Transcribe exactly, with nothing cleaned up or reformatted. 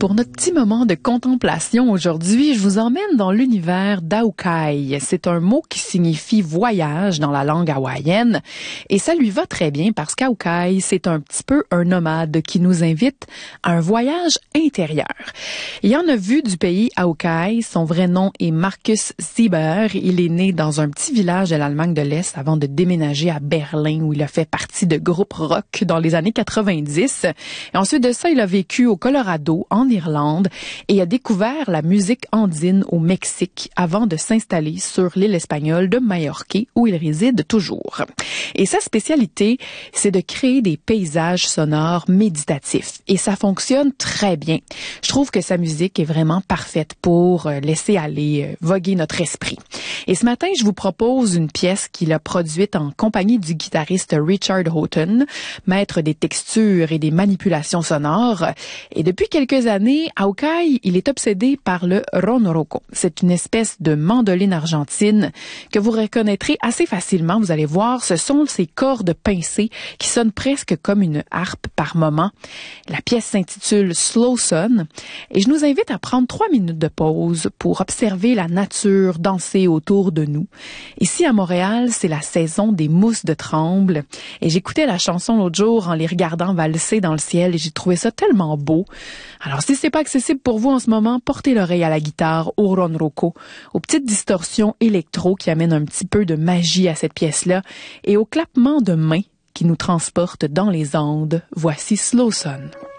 Pour notre petit moment de contemplation aujourd'hui, je vous emmène dans l'univers d'Aukai. C'est un mot qui signifie voyage dans la langue hawaïenne et ça lui va très bien parce qu'Aukai, c'est un petit peu un nomade qui nous invite à un voyage intérieur. Il en a vu du pays Aukai. Son vrai nom est Markus Sieber. Il est né dans un petit village de l'Allemagne de l'Est avant de déménager à Berlin où il a fait partie de groupes rock dans les années quatre-vingt-dix. Et ensuite de ça, il a vécu au Colorado, en Irlande, et a découvert la musique andine au Mexique avant de s'installer sur l'île espagnole de Majorque, où il réside toujours. Et sa spécialité, c'est de créer des paysages sonores méditatifs. Et ça fonctionne très bien. Je trouve que sa musique est vraiment parfaite pour laisser aller, voguer notre esprit. Et ce matin, je vous propose une pièce qu'il a produite en compagnie du guitariste Richard Houghton, maître des textures et des manipulations sonores. Et depuis quelques années, Aukai, il est obsédé par le ronroco. C'est une espèce de mandoline argentine que vous reconnaîtrez assez facilement. Vous allez voir, ce sont ces cordes pincées qui sonnent presque comme une harpe par moment. La pièce s'intitule Slow Sun et je nous invite à prendre trois minutes de pause pour observer la nature danser autour de nous. Ici à Montréal, c'est la saison des mousses de tremble et j'écoutais la chanson l'autre jour en les regardant valser dans le ciel et j'ai trouvé ça tellement beau. Alors si c'est pas accessible pour vous en ce moment, portez l'oreille à la guitare, au ronroco, aux petites distorsions électro qui amènent un petit peu de magie à cette pièce-là et au clappement de mains qui nous transporte dans les ondes. Voici Slow Sun.